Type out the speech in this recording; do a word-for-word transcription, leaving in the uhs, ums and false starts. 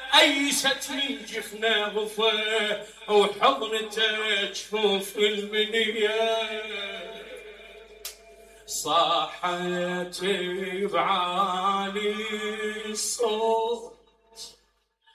أيست من جفنا غفا وحضنته جفوف المنية صاحت بعالي الصوت